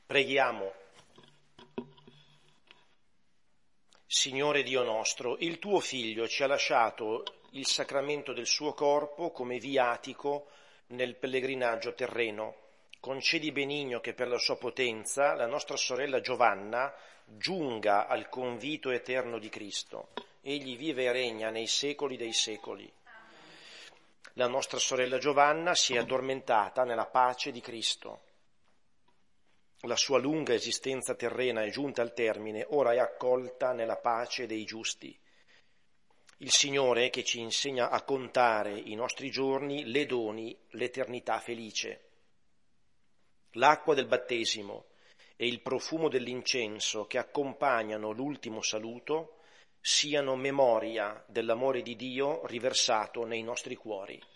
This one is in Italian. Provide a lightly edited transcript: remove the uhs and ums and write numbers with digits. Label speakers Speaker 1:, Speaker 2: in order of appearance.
Speaker 1: Preghiamo. Signore Dio nostro, il tuo Figlio ci ha lasciato il sacramento del suo corpo come viatico nel pellegrinaggio terreno. Concedi benigno che per la sua potenza la nostra sorella Giovanna giunga al convito eterno di Cristo. Egli vive e regna nei secoli dei secoli. La nostra sorella Giovanna si è addormentata nella pace di Cristo. La sua lunga esistenza terrena è giunta al termine, ora è accolta nella pace dei giusti. Il Signore, che ci insegna a contare i nostri giorni, le doni l'eternità felice. L'acqua del battesimo e il profumo dell'incenso che accompagnano l'ultimo saluto siano memoria dell'amore di Dio riversato nei nostri cuori.